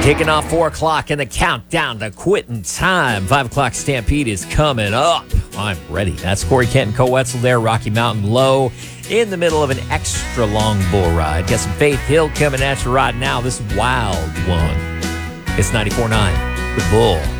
Kicking off 4 o'clock and the countdown to quitting time. 5 o'clock Stampede is coming up. I'm ready. That's Corey Kent and Cole Wetzel there, Rocky Mountain Low, in the middle of an extra long bull ride. Got some Faith Hill coming at you right now. This Wild One. It's 94.9, The Bull.